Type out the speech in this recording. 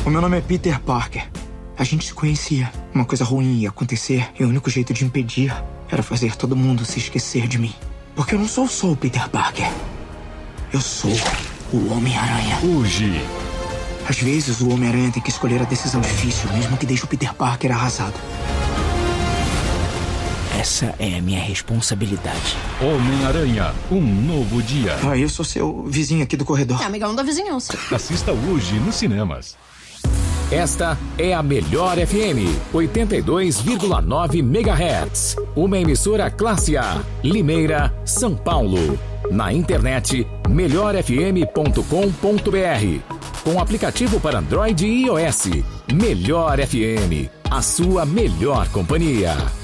O meu nome é Peter Parker. A gente se conhecia. Uma coisa ruim ia acontecer e o único jeito de impedir era fazer todo mundo se esquecer de mim. Porque eu não sou só o Peter Parker. Eu sou o Homem-Aranha. Hoje. Às vezes o Homem-Aranha tem que escolher a decisão difícil, mesmo que deixe o Peter Parker arrasado. Essa é a minha responsabilidade. Homem-Aranha, um novo dia. Eu sou seu vizinho aqui do corredor. É amigão da vizinhança. Assista hoje nos cinemas. Esta é a Melhor FM, 82,9 MHz. Uma emissora classe A, Limeira, São Paulo. Na internet, melhorfm.com.br. Com aplicativo para Android e iOS. Melhor FM, a sua melhor companhia.